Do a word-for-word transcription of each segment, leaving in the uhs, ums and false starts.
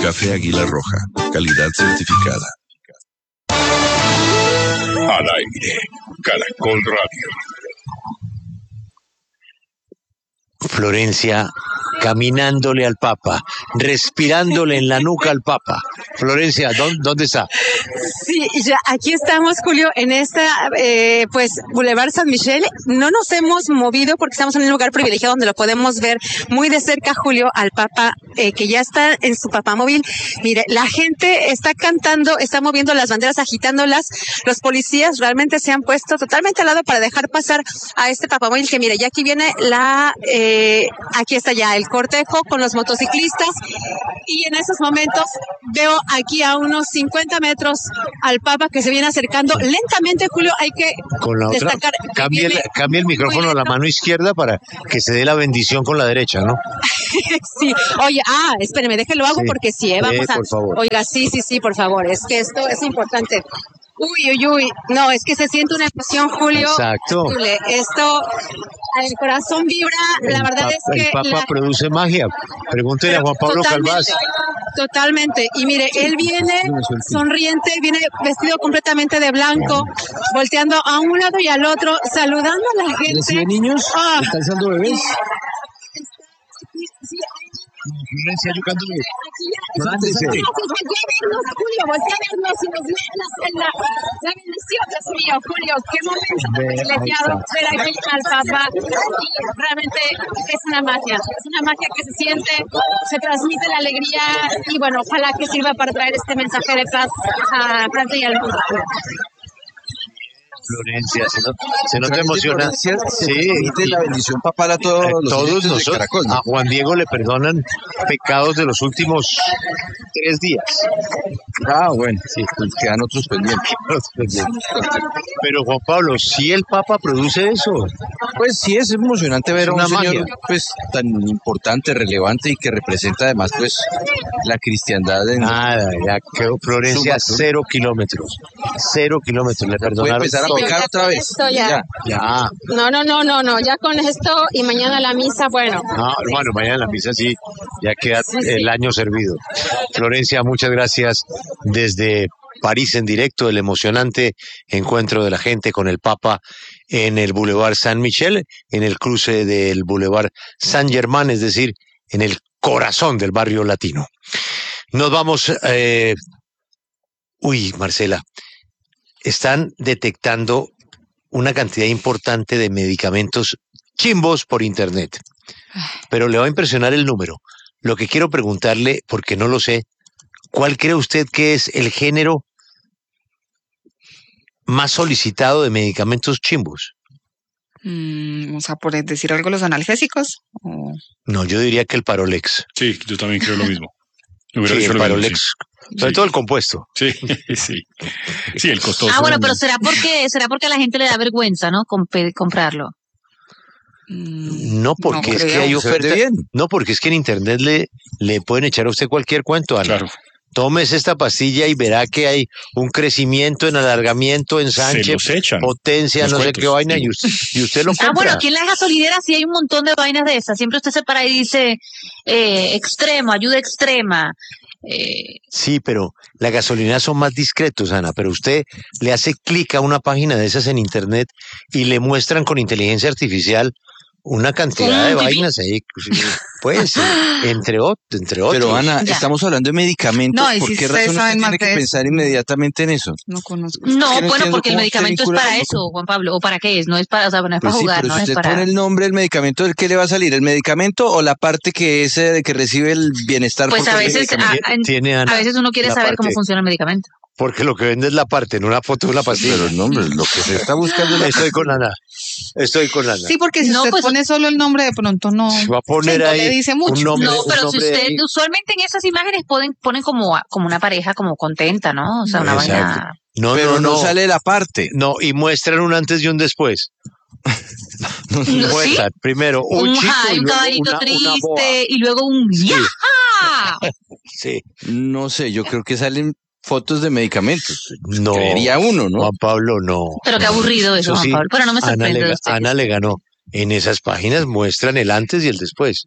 Café Águila Roja, calidad certificada. Al aire, Caracol Radio. Florencia caminándole al Papa, respirándole en la nuca al Papa. Florencia, ¿dónde, dónde está? Sí, ya aquí estamos, Julio, en esta, eh, pues, Boulevard San Michel. No nos hemos movido porque estamos en un lugar privilegiado donde lo podemos ver muy de cerca, Julio, al Papa, eh, que ya está en su papamóvil. Mire, la gente está cantando, está moviendo las banderas, agitándolas. Los policías realmente se han puesto totalmente al lado para dejar pasar a este papamóvil, que mire, ya aquí viene la, eh, aquí está ya el cortejo con los motociclistas, y en esos momentos veo aquí a unos cincuenta metros al Papa que se viene acercando lentamente, Julio. Hay que con la otra, destacar, cambie el, cambie el micrófono a la mano izquierda para que se dé la bendición con la derecha, ¿no? Sí, oye, ah, espéreme, déjelo hago, sí, porque sí, eh, vamos eh, a, por favor. Oiga, sí, sí, sí, por favor, es que esto es importante. Uy, uy, uy, no, es que se siente una emoción, Julio. Exacto. Esto, el corazón vibra, la el verdad papa, es que... El Papa la... produce magia, pregúntele Pero a Juan Pablo totalmente, Calvás. Totalmente, y mire, él viene sonriente, viene vestido completamente de blanco, volteando a un lado y al otro, saludando a la gente. ¿Recibe niños? Ah. ¿Están siendo bebés? Sí, sí, Florencia, yo canto. Voltea a vernos, Julio, voltea a vernos y nos lee la, la, la bendición, Dios mío, Julio, qué momento privilegiado ver aquí al Papa, y realmente es una magia, es una magia que se siente, se transmite la alegría, y bueno, ojalá que sirva para traer este mensaje de paz a Francia y al mundo. Florencia, se, no, se nota emociona. Sí, la bendición papal a todos, eh, los todos nosotros. Caracol, ¿no? A Juan Diego le perdonan pecados de los últimos tres días. Ah, bueno, sí, pues quedan otros pendientes. Pero Juan Pablo, ¿sí el Papa produce eso? Pues sí, es emocionante ver a un magia. señor pues tan importante, relevante y que representa además pues la cristiandad. En Nada, ya quedó Florencia cero kilómetros. Cero kilómetros, le perdonaron. Puede empezar a picar otra vez. Esto ya. Ya. ya. No, no, no, no, no, ya con esto y mañana la misa, bueno. No, bueno, mañana la misa sí, ya queda sí, sí. el año servido. Florencia, muchas gracias desde París en directo, el emocionante encuentro de la gente con el Papa en el Boulevard Saint Michel, en el cruce del Boulevard Saint Germain, es decir, en el corazón del barrio latino. Nos vamos... Eh... Uy, Marcela, están detectando una cantidad importante de medicamentos chimbos por internet, pero le va a impresionar el número. Lo que quiero preguntarle, porque no lo sé, ¿cuál cree usted que es el género más solicitado de medicamentos chimbos? Mm, o sea, por decir algo, los analgésicos. ¿O? No, yo diría que el Parolex. Sí, yo también creo lo mismo. Sí, el Parolex. Sí. Sobre sí. todo el compuesto. Sí, sí. Sí, el costoso. Ah, bueno, pero será porque será porque a la gente le da vergüenza, ¿no? Comp- comprarlo. No, porque no es que hay oferta. No, porque es que en internet le, le pueden echar a usted cualquier cuento, Ana. Claro. Tómese esta pastilla y verá que hay un crecimiento en alargamiento, ensanche, potencia, no sé qué vaina, y usted, y usted lo compra. Ah, bueno, aquí en la gasolinera sí hay un montón de vainas de esas. Siempre usted se para y dice, eh, extremo, ayuda extrema. Eh... Sí, pero las gasolineras son más discretos, Ana, pero usted le hace clic a una página de esas en internet y le muestran con inteligencia artificial una cantidad de vainas ahí, pues, entre, ot- entre otros. Pero Ana, ya. estamos hablando de medicamentos, no, ¿por si qué razón usted tiene que eso. pensar inmediatamente en eso? No conozco. No, es que bueno, no porque el medicamento es para no, eso, Juan Pablo, ¿o para qué es? No es para, o sea, no es pues para sí, jugar, pero no si es usted para... pone el nombre del medicamento, ¿de qué le va a salir? ¿El medicamento o la parte que es de que recibe el bienestar? Pues a veces, a, tiene, Ana, a veces uno quiere saber parte, cómo funciona el medicamento. Porque lo que vende es la parte, no una foto de una pastilla. Pero el nombre, lo que se está buscando. Estoy con Ana. Estoy con Ana. Sí, porque si no, usted pues, pone solo el nombre, de pronto no. Se va a poner sí, ahí. Le dice mucho. Un nombre, no, pero un si usted, ahí. usualmente en esas imágenes ponen, ponen como, como una pareja como contenta, ¿no? O sea, una Exacto. vaina. No, pero no, no, no sale la parte. No, y muestran un antes y un después. Muestran ¿Sí? primero un, un chico high, y un luego caballito una, triste una boa. y luego un Sí. ¡yaja! Sí. No sé, yo creo que salen fotos de medicamentos. No. Creería uno, ¿no? Juan Pablo, no. Pero qué aburrido eso, Eso Juan sí, Pablo. Pero no me Ana sorprende le, de ustedes. Ana le ganó. En esas páginas muestran el antes y el después.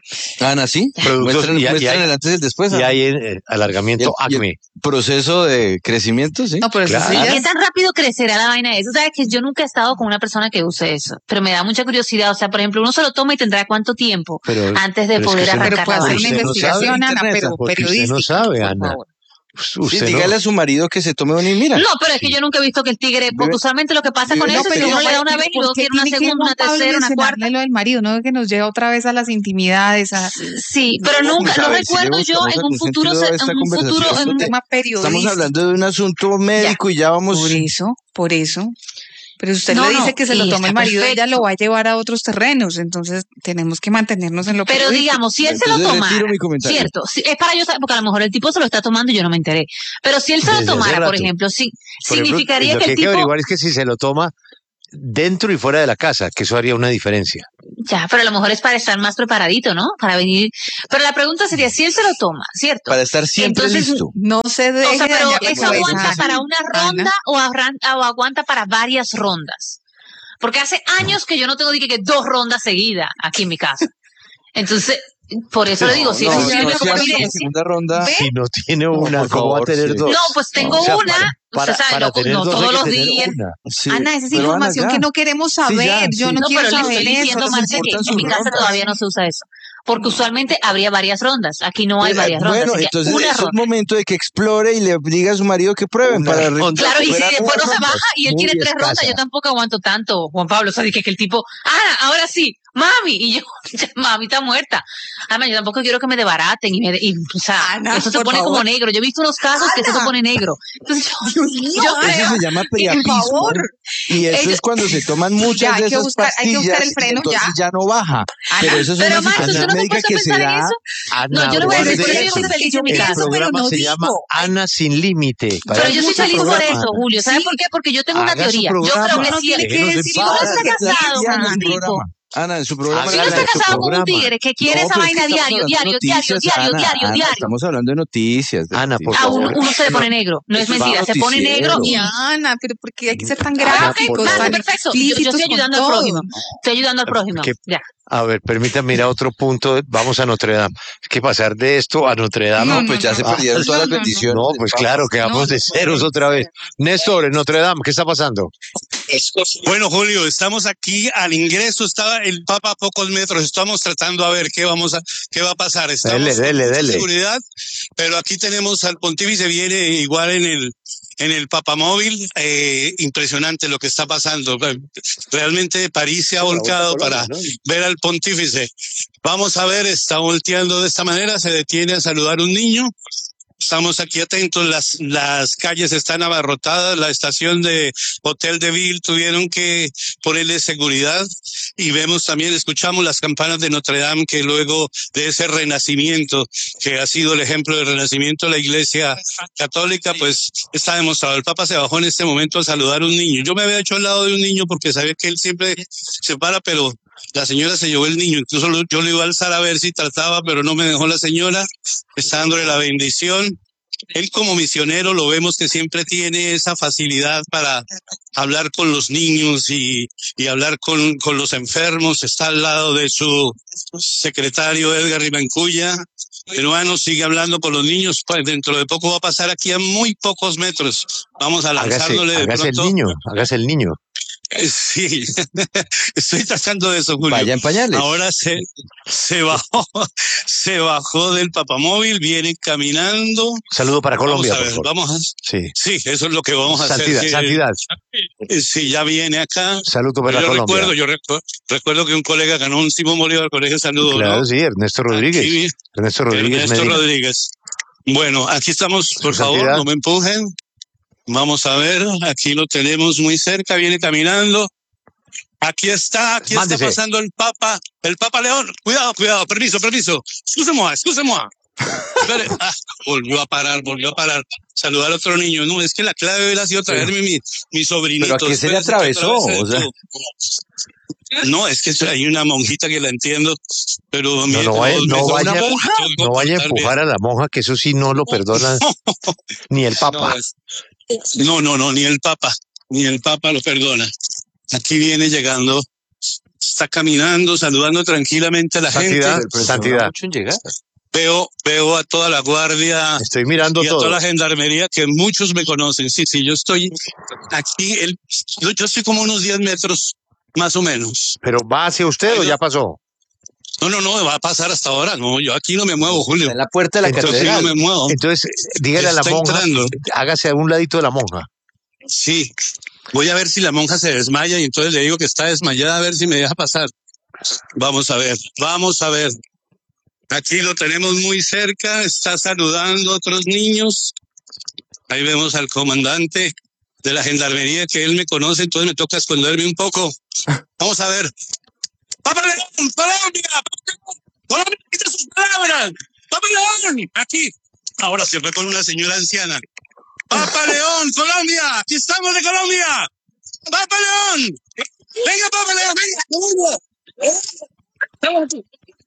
Ana, ¿sí? Productos Muestran, y, y muestran hay, el antes y el después. y Ana. hay eh, alargamiento Y el- y el acme. proceso de crecimiento, ¿sí? No, pero eso Claro. sí ya ¿Qué es- tan rápido crecerá la vaina de eso? ¿Sabes que yo nunca he estado con una persona que use eso? Pero me da mucha curiosidad. O sea, por ejemplo, uno se lo toma y tendrá cuánto tiempo Pero, antes de pero es que poder usted no- pero arrancar puede la hacer usted una vaina. no investigación, sabe, Ana, Internet, pero porque usted no periodística, sabe, por Ana. favor. Sí, Usted no- dígale a su marido que se tome uno y mira. No, pero es que yo nunca he visto que el tigre, porque Vive- usualmente lo que pasa vive con la eso es que experiencia. uno le da una vez y luego quiere una segunda, una tercera, una cuarta. Lo del marido, no que nos lleva otra vez a las intimidades, a Sí, pero No, nunca, pues, a no ver, si le recuerdo yo buscamos en un algún futuro, sentido a se- esta en un futuro, conversación. en un un- tema Estamos periodístico. hablando de un asunto médico y ya vamos. Por eso, por eso. Pero si usted No, le no, dice que se lo y tome el está marido, ella perfecto. lo va a llevar a otros terrenos. Entonces tenemos que mantenernos en lo Pero periodístico. digamos, si él se lo Entonces tomara, retiro mi comentario. cierto, si- es para yo saber, porque a lo mejor el tipo se lo está tomando y yo no me enteré. Pero si él se lo Desde hace tomara, por rato. ejemplo, sí, Por ejemplo, significaría lo que que el hay que tipo, averiguar es que si se lo toma dentro y fuera de la casa, que eso haría una diferencia. ya, pero a lo mejor es para estar más preparadito, ¿no? Para venir. Pero la pregunta sería, si él se lo toma, ¿cierto? Para estar siempre Entonces, listo. No se deje O sea, pero dañar la ¿eso cabeza, aguanta Ana. para una ronda Ana. o, arran- o aguanta para varias rondas? Porque hace años que yo no tengo dije, que dos rondas seguidas aquí en mi casa. Entonces, por eso le digo, si no, eso no, sirve si como hace una evidencia. segunda ronda. ¿Ve? Si no tiene No, una, por ¿cómo va a favor, tener sí. dos? No, pues tengo O sea, una, para, usted sabe, para no, tener no dos hay todos que los tener días. una. Sí, Ana, esa es pero Ana, información ya. que no queremos Sí, ya, saber. Yo sí. no, No, quiero pero le saber estoy eso. diciendo, no Marce, que importan en sus mi casa rondas. todavía no se usa eso. Porque usualmente habría varias rondas. Aquí no hay Pero, varias rondas. bueno, sería entonces una es un ronda. momento de que explore y le diga a su marido que prueben Una para ronda. Claro, y si recuperar después no las se rondas. baja y él Muy tiene tres escasa. rondas, yo tampoco aguanto tanto, Juan Pablo. O sea, dije que el tipo, ah, ahora sí, mami. Y yo, ya, mami está muerta. Además, yo tampoco quiero que me desbaraten y me, de- y, o sea, Ana, eso se por pone favor. como negro. Yo he visto unos casos que eso se Ana. pone negro. Entonces, yo, yo Ana, Eso se llama priapismo. favor. Y eso Ellos- es cuando se toman muchas Ya, hay de que esas buscar- hay que buscar pastillas el freno, y entonces ya. ya. no baja. Ana, Pero eso es pero una Max, ¿usted situación no se ha médica puesto a que se pensar en da. eso? Ana, No, yo le voy a decir, guarde por eso yo eso. soy feliz en mi El casa. pero programa no se digo. llama Ana sin límite. Para Pero yo soy eso es feliz el por programa. eso, Julio. ¿Sabes Sí. por qué? Porque yo tengo una Haga su teoría. Yo programa. creo que No si tiene él, que Déjenos en decir si uno paz. está La casado tía con en un su tipo, programa. Ana, en su programa. Hágala si uno en está su casado con un programa. tigre que quiere No, esa pero es que vaina estamos diario, hablando de diario, diario, noticias, diario, Ana, diario, Ana, diario. Estamos hablando de noticias. de Ana, por noticias. A uno, favor. uno se le pone negro. No es Eso es mentira. Se pone noticiero. negro y. Y Ana, pero ¿por qué hay que ser tan Ah, ok, gráficos, claro, tan perfecto. Yo, yo explícitos estoy con ayudando al todo? prójimo. Estoy ayudando al prójimo. Que- Ya. A ver, permítame ir a otro punto. Vamos a Notre Dame. Es que pasar de esto a Notre Dame. No, pues ya se Ah, perdieron todas las no, no, no. bendiciones. No, del pues Papa. claro, quedamos de ceros otra vez. Néstor, en Notre Dame, ¿qué está pasando? Bueno, Julio, estamos aquí al ingreso, estaba el Papa a pocos metros, estamos tratando a ver qué vamos a, qué va a pasar. Estamos Dele, con dele, mucha dele. seguridad, pero aquí tenemos al pontífice, viene igual en el, en el papamóvil, eh, impresionante lo que está pasando. Realmente París se ha volcado para ver al pontífice. Vamos a ver, está volteando de esta manera, se detiene a saludar a un niño. Estamos aquí atentos, las, las calles están abarrotadas, la estación de Hotel de Ville tuvieron que ponerle seguridad y vemos también, escuchamos las campanas de Notre Dame que luego de ese renacimiento, que ha sido el ejemplo del renacimiento de la Iglesia Católica, pues está demostrado. El Papa se bajó en este momento a saludar a un niño. Yo me había hecho al lado de un niño porque sabía que él siempre se para, pero la señora se llevó el niño, incluso lo- yo le iba a alzar a ver si trataba, pero no me dejó la señora, está dándole la bendición. Él como misionero lo vemos que siempre tiene esa facilidad para hablar con los niños y, y hablar con, con los enfermos, está al lado de su secretario Edgar Rimancuya. Peruano sigue hablando con los niños, pues dentro de poco va a pasar aquí a muy pocos metros. Vamos a Hágase, lanzándole de hágase el pronto. niño, hágase el niño. Eh, Sí, estoy tratando de eso, Julio. Vaya en pañales. Ahora se, se bajó, se bajó del papamóvil, viene caminando. Saludo para Colombia, Vamos a por ver, favor. vamos a, Sí. sí, eso es lo que vamos a Santidad, hacer. santidad. Sí, sí, ya viene acá. Saludo para yo Colombia. recuerdo, yo recu- recuerdo que un colega ganó un Simón Bolívar con ese saludo, Claro, ¿no? sí, Ernesto Rodríguez. Aquí, Ernesto Rodríguez Ernesto Medina. Rodríguez. Bueno, aquí estamos, por Su favor, santidad. no me empujen. Vamos a ver, aquí lo tenemos muy cerca, viene caminando. Aquí está, aquí Mándese. está pasando el Papa, el Papa León. Cuidado, cuidado, permiso, permiso. Excuse-moi, excuse-moi. Espere. Ah, volvió a parar, volvió a parar. Saludar a otro niño. No, es que la clave hubiera sido traerme mi, mi sobrinito. Pero ¿a qué se le Espérese que atravesó? atravesé O sea. todo. No, es que hay una monjita que la entiendo, pero No, no vaya, me- no me- vaya, tengo que no vaya a comportar empujar a la monja, que eso sí no lo perdona ni el bien. Papa. No, es- no, no, no, ni el Papa, ni el Papa lo perdona. Aquí viene llegando está caminando, saludando tranquilamente a la Santidad, gente. Santidad. Mucho en llegar. Veo, veo a toda la guardia Estoy mirando y a todo. toda la gendarmería, que muchos me conocen. Sí, sí, yo estoy aquí, el, yo, yo estoy como unos diez metros, más o menos. ¿Pero va hacia usted Ay, o no. ya pasó? No, no, no, va a pasar hasta ahora. No, yo aquí no me muevo, Julio. En la puerta de la Entonces, Yo aquí catedral. no me muevo. Entonces, dígale a la Está monja, entrando. hágase a un ladito de la monja. Sí, voy a ver si la monja se desmaya y entonces le digo que está desmayada, a ver si me deja pasar. Vamos a ver, vamos a ver. Aquí lo tenemos muy cerca, está saludando a otros niños. Ahí vemos al comandante de la gendarmería, que él me conoce, entonces me toca esconderme un poco. Vamos a ver. ¡Papa León! ¡Colombia! ¡Colombia! ¡Quita sus palabras! ¡Papa León! Aquí. Ahora se fue con una señora anciana. ¡Papa León! ¡Colombia! ¡Aquí estamos de Colombia! ¡Papa León! ¡Venga, Papa León! ¡Venga!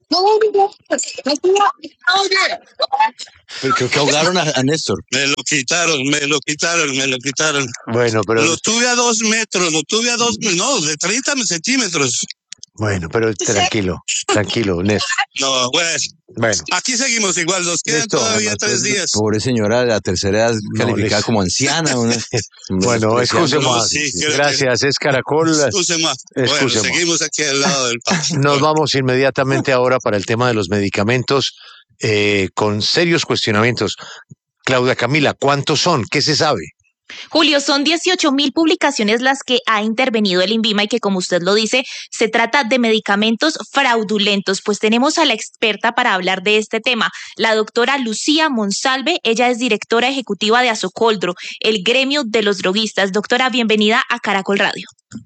Pero creo que ahogaron a, a Néstor. Me lo quitaron, me lo quitaron, me lo quitaron. Bueno, pero Lo tuve a dos metros, lo tuve a dos, no, de treinta centímetros. bueno, pero tranquilo, tranquilo, Néstor. No, bueno, Bueno, aquí seguimos igual, nos quedan Listo, todavía Además, tres pues, días. Pobre señora de la tercera edad calificada les- como anciana. Una, bueno, menospreciando. excusemos. Sí, creo que- Gracias, es Caracol. Excusemos. Bueno, Excusemos. seguimos aquí al lado del Papa. Nos vamos inmediatamente ahora para el tema de los medicamentos eh, con serios cuestionamientos. Claudia Camila, ¿cuántos son? ¿Qué se sabe? Julio, son dieciocho mil publicaciones las que ha intervenido el INVIMA y que, como usted lo dice, se trata de medicamentos fraudulentos. Pues tenemos a la experta para hablar de este tema, la doctora Lucía Monsalve. Ella es directora ejecutiva de Asocoldro, el gremio de los droguistas. Doctora, bienvenida a Caracol Radio.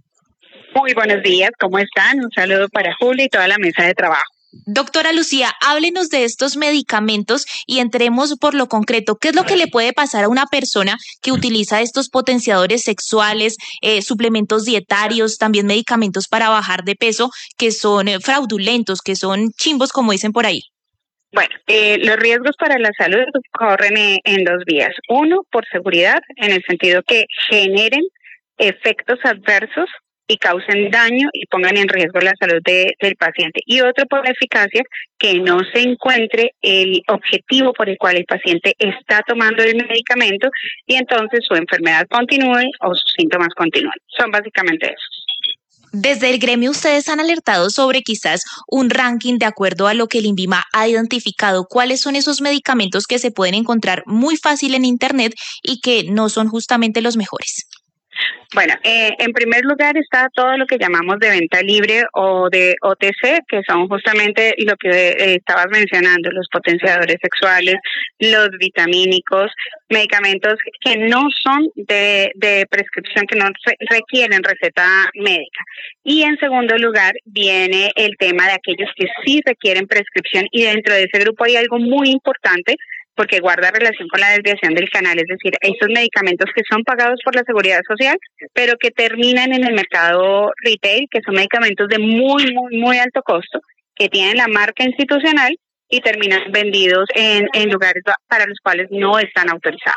Muy buenos días, ¿cómo están? Un saludo para Julio y toda la mesa de trabajo. Doctora Lucía, háblenos de estos medicamentos y entremos por lo concreto. ¿Qué es lo que le puede pasar a una persona que utiliza estos potenciadores sexuales, eh, suplementos dietarios, también medicamentos para bajar de peso, que son eh, fraudulentos, que son chimbos, como dicen por ahí? Bueno, eh, los riesgos para la salud corren en, en dos vías. Uno, por seguridad, en el sentido que generen efectos adversos y causen daño y pongan en riesgo la salud de, del paciente. Y otro, por la eficacia, que no se encuentre el objetivo por el cual el paciente está tomando el medicamento y entonces su enfermedad continúe o sus síntomas continúen. Son básicamente esos. Desde el gremio ustedes han alertado sobre quizás un ranking de acuerdo a lo que el INVIMA ha identificado. ¿Cuáles son esos medicamentos que se pueden encontrar muy fácil en Internet y que no son justamente los mejores? Bueno, eh, en primer lugar está todo lo que llamamos de venta libre o de O T C, que son justamente lo que eh, estabas mencionando, los potenciadores sexuales, los vitamínicos, medicamentos que no son de, de prescripción, que no re- requieren receta médica. Y en segundo lugar viene el tema de aquellos que sí requieren prescripción y dentro de ese grupo hay algo muy importante porque guarda relación con la desviación del canal, es decir, estos medicamentos que son pagados por la Seguridad Social, pero que terminan en el mercado retail, que son medicamentos de muy, muy, muy alto costo, que tienen la marca institucional y terminan vendidos en, en lugares para los cuales no están autorizados.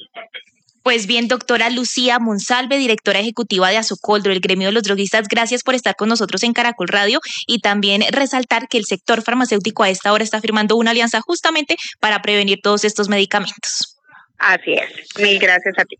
Pues bien, doctora Lucía Monsalve, directora ejecutiva de Asocoldro, el gremio de los droguistas, gracias por estar con nosotros en Caracol Radio y también resaltar que el sector farmacéutico a esta hora está firmando una alianza justamente para prevenir todos estos medicamentos. Así es. Mil gracias a ti.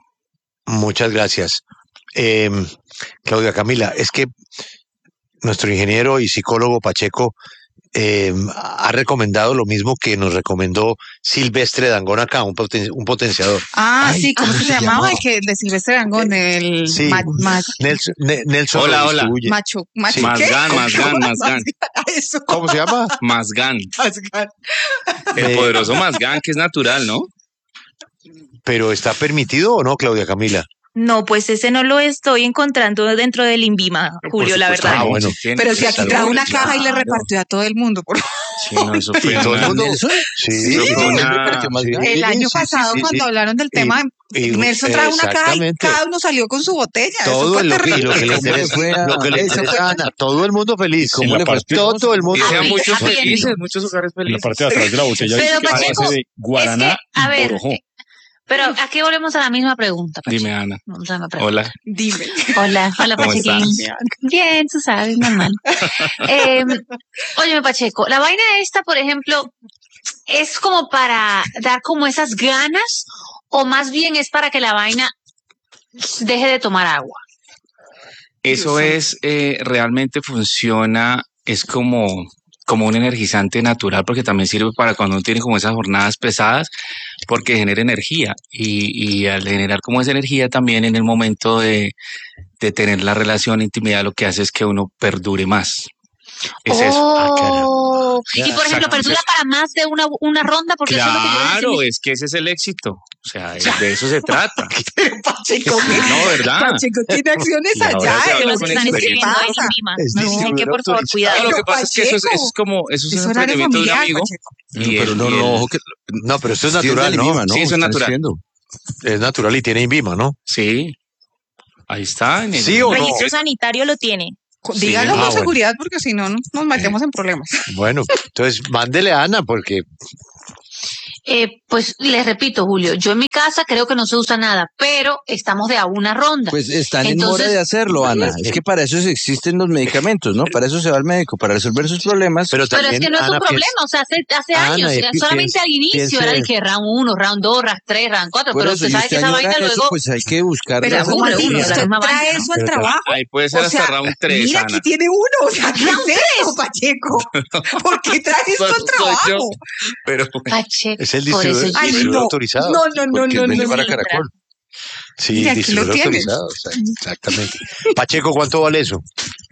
Muchas gracias. Eh, Claudia Camila, es que nuestro ingeniero y psicólogo Pacheco eh, ha recomendado lo mismo que nos recomendó Silvestre Dangón acá, un, poten- un potenciador. Ah, Ay, sí, ¿cómo ¿cómo se se llamaba? llamaba? El que de Silvestre Dangond, el Sí. ma- ma- Nelson, Ne- Nelson Hola, lo hola. distribuye. macho, macho, Sí. ¿qué? Mazgán, Mazgán, Mazgán. Eso. ¿Cómo se llama? Mazgán. Mazgán. El Eh, poderoso Mazgán, que es natural, ¿no? ¿Pero está permitido o no, Claudia Camila? No, pues ese no lo estoy encontrando dentro del INVIMA, Julio, la supuesto, verdad. Ah, bueno. Pero si aquí trajo una caja y le Claro. repartió a todo el mundo. Por... Sí, no, eso fue Y todo el una- mundo- ¿Nelson? Sí, Sí, sí, fue una- pero que más sí. grande. El año sí, pasado, sí, sí, cuando sí. hablaron del Y- tema, y- Nelson trajo una caja y exactamente. cada uno salió con su botella. Eso Todo fue en lo que, y terrible. lo que le ¿Cómo le interesa, fue a- lo que le eso fue- interesa a Ana, todo el mundo feliz. ¿Cómo le partió? Todo el mundo Y sean Ay, muchos happy felices, ending. muchos hogares En la felices. parte de atrás de la botella Pero, dice que es a Pacheco, base de guaraná es que, a y ver, borojó. Pero aquí volvemos a la misma pregunta. Pacheco. Dime, Ana. Vamos a la pregunta. Hola. Dime. Hola, hola ¿Cómo Pachequín. estás? Bien, tú sabes, normal. eh, óyeme, Pacheco, la vaina esta, por ejemplo, ¿es como para dar como esas ganas o más bien es para que la vaina deje de tomar agua? Eso es, eh, realmente funciona, es como, como un energizante natural, porque también sirve para cuando uno tiene como esas jornadas pesadas, porque genera energía. Y, y al generar como esa energía también en el momento de, de tener la relación, intimidad, lo que hace es que uno perdure más. Es oh, eso. Ah, caramba. y por ejemplo, Exacto. perdura para más de una, una ronda, porque eso es lo que yo Claro, decía. es que ese es el éxito. O sea, es- de eso se trata. Pacheco, No, ¿verdad? Pacheco tiene acciones Y ahora allá. se habla ¿eh? Los con que están ¿Qué experiencia. escribiendo ahí pasa? en Vima. Es No, distribuidor que por favor, autorizado. cuidado. No, lo que Pero, pasa es que eso es, Pacheco, eso es como, eso es es un horario emprendimiento de un familiar, amigo. Pacheco. Y Pero él- no, y no, él- ojo que No, pero esto es sí es natural, del ¿no? INVIMA, ¿no? Sí, eso es Están natural. diciendo. Es natural y tiene INVIMA, ¿no? Sí, ahí está. En el, ¿Sí o no? Registro sanitario lo tiene. Sí, Díganlo ah, con bueno. seguridad porque si no no- nos metemos en problemas. Bueno, entonces mándele a Ana porque Eh, pues les repito, Julio, yo en mi casa creo que no se usa nada, pero estamos de a una ronda. Pues están en Entonces- mora de hacerlo, Ana. Es que para eso existen los medicamentos, ¿no? Para eso se va al médico, para resolver sus problemas. pero Pero también es que no es Ana un problema, piensa- o sea, hace, hace Ana, años, y era pi- solamente piense- al inicio piense- era el que round uno, round dos, round tres, round cuatro, Por pero eso, usted y sabe usted que esa añora vaina eso, luego... pues hay que buscar. Pero la ¿cómo uno, así? uno, la ¿Usted misma trae vaina. eso al Pero tam- trabajo? ahí puede ser O hasta sea, round tres, mira, Ana. aquí tiene uno. O sea, ¿qué Round es eso, Pacheco? ¿Por qué traes esto Soy- al soy yo. trabajo? Pero Pacheco, es el por eso distribuidor, yo- Ay, distribuidor no. autorizado. No, no, no, Porque no, vende no. para no. Caracol. Sí, Mira, aquí distribuidor lo tienes. autorizado. o sea, exactamente. Pacheco, ¿cuánto vale eso?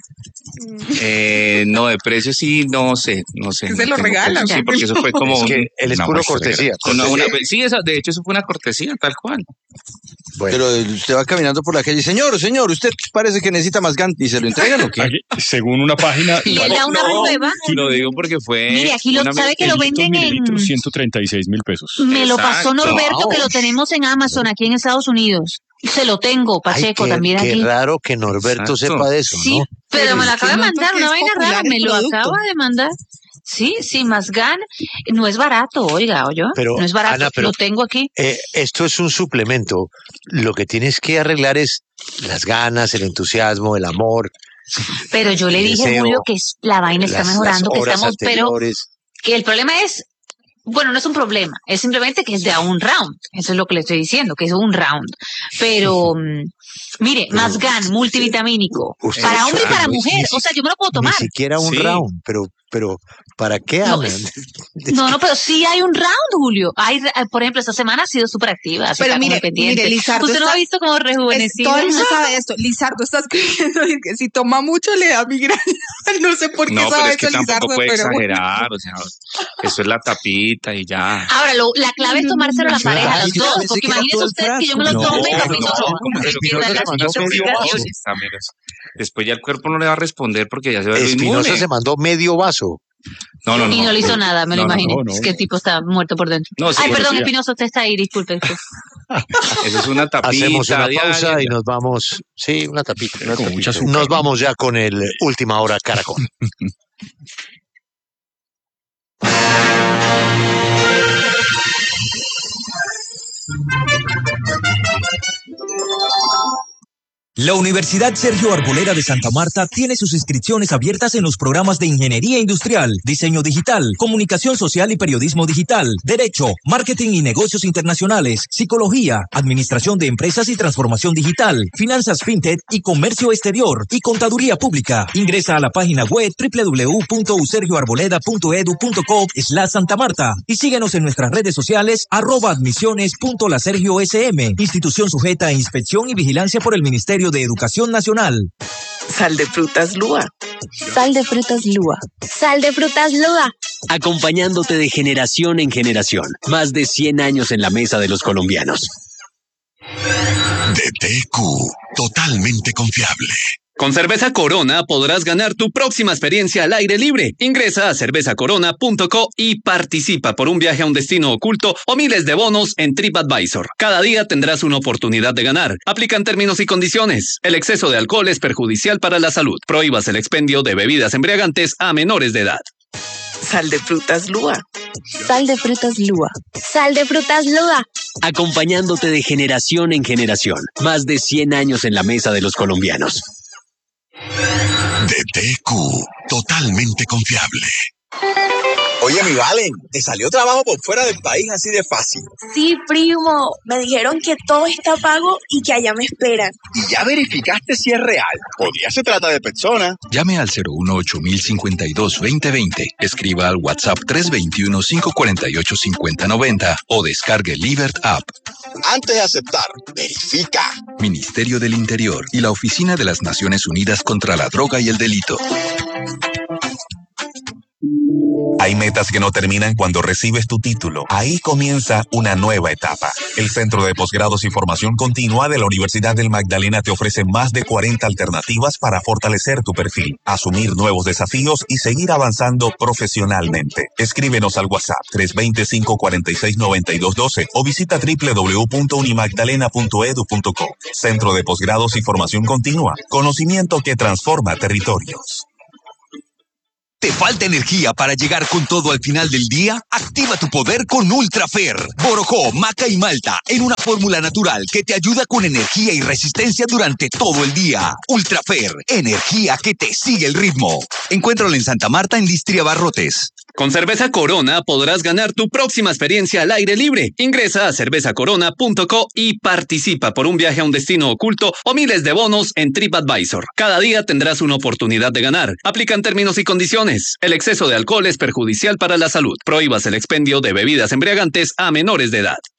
eh, no, de precio sí, no sé, no sé. Que no se lo tengo regalan, precio. Sí, porque eso fue como Es que él es una puro muestra de cortesía. gra- una- cortesía. una- sí, esa, de hecho, eso fue una cortesía, tal cual. Bueno, Pero usted va caminando por la calle, señor, señor, usted parece que necesita más Gant y se lo entregan o qué? Aquí, según una página, Y él da una No, prueba. Lo digo porque fue. Mire, aquí lo una- sabe que lo venden en... mililitros, ciento treinta y seis mil pesos. Me lo pasó Exacto. Norberto, que lo tenemos en Amazon aquí en Estados Unidos. Se lo tengo, ay, Pacheco, qué, también qué aquí. raro que Norberto Exacto. sepa de eso, Sí, ¿no? pero Pero me lo es que acaba de no, mandar, porque una es vaina popular rara, el me lo producto. acaba de mandar. Sí, sí, Masgan no es barato, oiga, oye, Pero, no es barato, Ana, pero- lo tengo aquí. Eh, esto es un suplemento. Lo que tienes que arreglar es las ganas, el entusiasmo, el amor, Pero yo le el dije, deseo, Julio, que es- la vaina está las, mejorando, las que horas estamos, pero anteriores. que el problema es, bueno, no es un problema, es simplemente que es de a un round. Eso es lo que le estoy diciendo, que es un round. Pero, mm, mire, Pero- Masgan, multivitamínico, Usted para hombre y sabe, para no es mujer, ni o sea, yo me lo puedo tomar. Ni siquiera un Sí. round, pero, pero ¿para qué, No, Ana? es- No, no, pero sí hay un round, Julio. Hay, eh, por ejemplo, esta semana ha sido súper activa. así Pero está como mire, pendiente. mire, Lizardo Usted no está- ha visto como Es- rejuvenecido. todo el mundo sabe esto. Lizardo está escribiendo y que si toma mucho le da migraña. No sé por qué No, pero sabe es que eso tampoco Lizardo, puede pero bueno. exagerar, o sea, eso es la tapita y ya. Ahora, lo- la clave es tomárselo a la pareja, Ay, los yo dos, pensé porque que era imagínese todo el usted que yo me lo frasco. No, tome y no, también no, lo tomo. como que Entienda Espinosa la se mandó situación. medio vaso. También es- Después ya el cuerpo no le va a responder porque ya se va a Espinosa se mandó medio vaso. No, no, no. Y no le hizo nada, me lo No, no, imagino. no, no. Es que el tipo está muerto por dentro. No, sí, Ay, perdón, sí. Espinosa, usted está ahí, disculpe. disculpe. Eso es una tapita. Hacemos una diaria. pausa y nos vamos. Sí, una tapita. una Con tapita. mucha azúcar. Nos vamos ya con el Última Hora Caracol. La Universidad Sergio Arboleda de Santa Marta tiene sus inscripciones abiertas en los programas de Ingeniería Industrial, Diseño Digital, Comunicación Social y Periodismo Digital, Derecho, Marketing y Negocios Internacionales, Psicología, Administración de Empresas y Transformación Digital, Finanzas FinTech y Comercio Exterior y Contaduría Pública. Ingresa a la página web doble u doble u doble u punto u sergio arboleda punto edu punto co slash Santa Marta y síguenos en nuestras redes sociales arroba admisiones punto la sergio sm, institución sujeta a inspección y vigilancia por el Ministerio de Educación Nacional. Sal de frutas Lua. Sal de frutas Lua. Sal de frutas Lua. Acompañándote de generación en generación. Más de cien años en la mesa de los colombianos. D T Q, totalmente confiable. Con Cerveza Corona podrás ganar tu próxima experiencia al aire libre. Ingresa a cerveza corona punto co y participa por un viaje a un destino oculto o miles de bonos en TripAdvisor. Cada día tendrás una oportunidad de ganar. Aplican términos y condiciones. El exceso de alcohol es perjudicial para la salud. Prohíbas el expendio de bebidas embriagantes a menores de edad. Sal de frutas Lua. Sal de frutas Lua. Sal de frutas Lua. acompañándote de generación en generación. Más de cien años en la mesa de los colombianos. D T Q, totalmente confiable. Oye, mi Valen, ¿te salió trabajo por fuera del país así de fácil? Sí, primo. Me dijeron que todo está pago y que allá me esperan. ¿Y ya verificaste si es real? Podría se trata de personas. Llame al cero uno ocho cero cinco dos, dos cero dos cero. Escriba al WhatsApp tres dos uno, cinco cuatro ocho, cinco cero nueve cero o descargue Livert App. Antes de aceptar, verifica. Ministerio del Interior y la Oficina de las Naciones Unidas contra la Droga y el Delito. Hay metas que no terminan cuando recibes tu título. Ahí comienza una nueva etapa. El Centro de Posgrados y Formación Continua de la Universidad del Magdalena te ofrece más de cuarenta alternativas para fortalecer tu perfil, asumir nuevos desafíos y seguir avanzando profesionalmente. Escríbenos al WhatsApp tres dos cero, cinco cuatro seis, nueve dos uno dos o visita doble u doble u doble u punto unimagdalena punto edu punto co. Centro de Posgrados y Formación Continua. Conocimiento que transforma territorios. ¿Te falta energía para llegar con todo al final del día? Activa tu poder con Ultrafer. Borojó, maca y malta en una fórmula natural que te ayuda con energía y resistencia durante todo el día. Ultrafer, energía que te sigue el ritmo. Encuéntralo en Santa Marta en Listria Barrotes. Con Cerveza Corona podrás ganar tu próxima experiencia al aire libre. Ingresa a cerveza corona punto co y participa por un viaje a un destino oculto o miles de bonos en TripAdvisor. Cada día tendrás una oportunidad de ganar. Aplican términos y condiciones. El exceso de alcohol es perjudicial para la salud. Prohíbas el expendio de bebidas embriagantes a menores de edad.